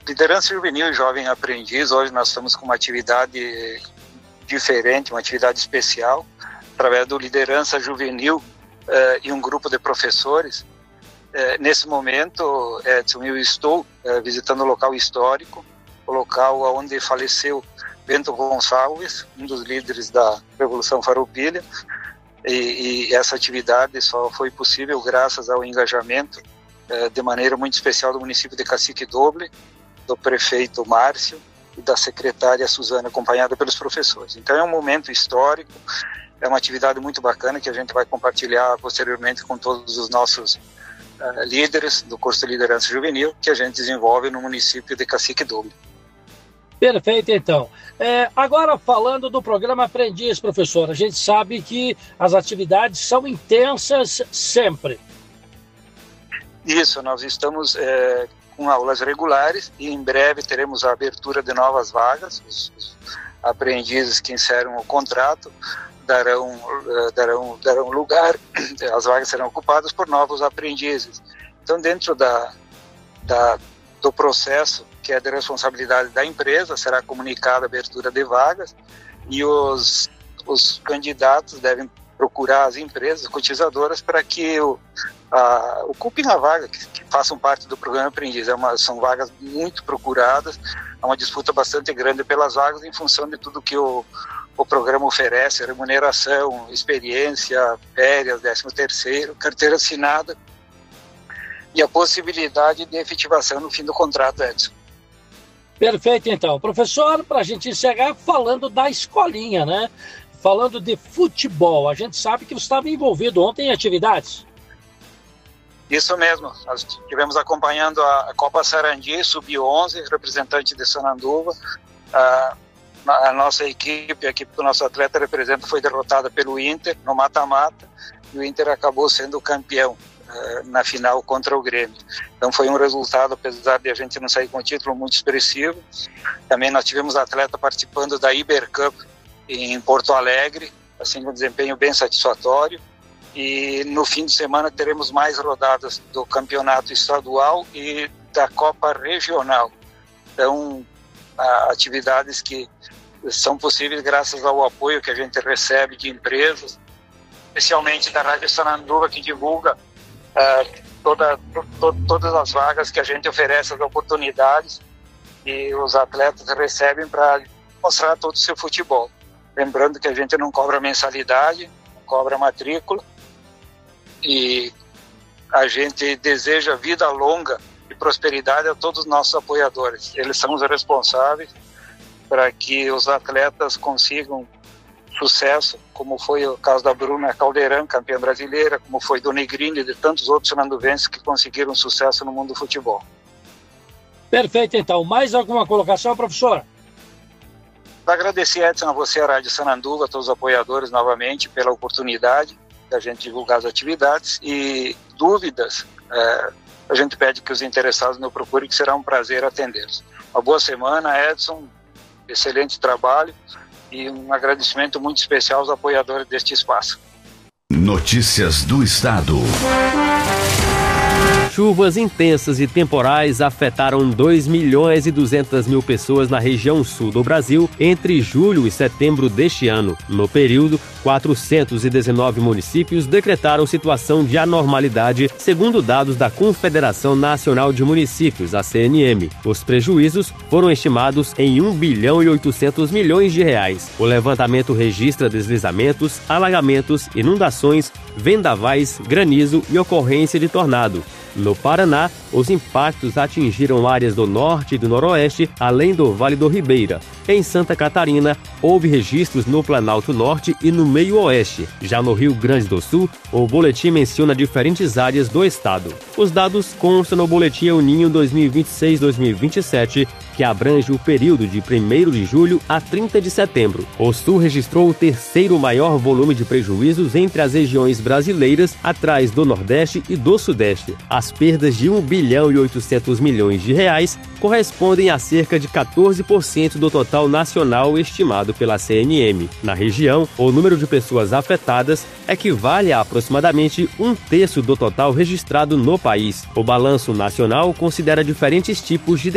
Liderança Juvenil e Jovem Aprendiz, hoje nós estamos com uma atividade diferente, uma atividade especial, através do Liderança Juvenil e um grupo de professores. Nesse momento, Edson, eu estou visitando o local histórico, o local onde faleceu Bento Gonçalves, um dos líderes da Revolução Farroupilha, e essa atividade só foi possível graças ao engajamento de maneira muito especial do município de Cacique Doble, do prefeito Márcio e da secretária Suzana, acompanhada pelos professores. Então é um momento histórico, é uma atividade muito bacana que a gente vai compartilhar posteriormente com todos os nossos líderes do curso de Liderança Juvenil que a gente desenvolve no município de Cacique Doble. Perfeito, então. Agora falando do programa Aprendiz, professor, a gente sabe que as atividades são intensas sempre. Isso, nós estamos com aulas regulares e em breve teremos a abertura de novas vagas. Os aprendizes que encerram o contrato darão lugar, as vagas serão ocupadas por novos aprendizes. Então, dentro do processo que é de responsabilidade da empresa, será comunicada a abertura de vagas e os candidatos devem procurar as empresas cotizadoras para que ocupem a vaga, que façam parte do programa Aprendiz. São vagas muito procuradas, há uma disputa bastante grande pelas vagas em função de tudo que o programa oferece: remuneração, experiência, férias, 13º, carteira assinada e a possibilidade de efetivação no fim do contrato, Edson. Perfeito, então. Professor, para a gente encerrar falando da escolinha, né? Falando de futebol, a gente sabe que você estava envolvido ontem em atividades. Isso mesmo, nós estivemos acompanhando a Copa Sarandi, Sub-11, representante de Sananduva. A nossa equipe, a equipe que o nosso atleta representa, foi derrotada pelo Inter no mata-mata e o Inter acabou sendo campeão na final contra o Grêmio. Então foi um resultado, apesar de a gente não sair com o título, muito expressivo. Também nós tivemos atleta participando da Iber Cup em Porto Alegre, assim, um desempenho bem satisfatório. E no fim de semana teremos mais rodadas do campeonato estadual e da Copa Regional. Então, atividades que são possíveis graças ao apoio que a gente recebe de empresas, especialmente da Rádio Sananduva, que divulga todas as vagas que a gente oferece, as oportunidades, e os atletas recebem para mostrar todo o seu futebol. Lembrando que a gente não cobra mensalidade, não cobra matrícula, e a gente deseja vida longa e prosperidade a todos os nossos apoiadores. Eles são os responsáveis para que os atletas consigam sucesso, como foi o caso da Bruna Caldeirão, campeã brasileira, como foi do Negrini e de tantos outros sananduvenses que conseguiram sucesso no mundo do futebol. Perfeito, então. Mais alguma colocação, professor? Agradecer, Edson, a você, a Rádio Sananduva, a todos os apoiadores novamente pela oportunidade da gente divulgar as atividades, e dúvidas, a gente pede que os interessados nos procurem, que será um prazer atendê-los. Uma boa semana, Edson, excelente trabalho e um agradecimento muito especial aos apoiadores deste espaço. Notícias do Estado. Chuvas intensas e temporais afetaram 2.200.000 pessoas na região sul do Brasil entre julho e setembro deste ano. No período, 419 municípios decretaram situação de anormalidade, segundo dados da Confederação Nacional de Municípios, a CNM. Os prejuízos foram estimados em R$ 1,8 bilhão. O levantamento registra deslizamentos, alagamentos, inundações, vendavais, granizo e ocorrência de tornado. No Paraná, os impactos atingiram áreas do norte e do noroeste, além do Vale do Ribeira. Em Santa Catarina, houve registros no Planalto Norte e no Meio-Oeste. Já no Rio Grande do Sul, o boletim menciona diferentes áreas do estado. Os dados constam no Boletim El Niño 2026-2027, que abrange o período de 1º de julho a 30 de setembro. O Sul registrou o terceiro maior volume de prejuízos entre as regiões brasileiras, atrás do Nordeste e do Sudeste. As perdas de R$ 1,8 bilhão correspondem a cerca de 14% do total nacional estimado pela CNM. Na região, o número de pessoas afetadas equivale a aproximadamente 1/3 do total registrado no país. O balanço nacional considera diferentes tipos de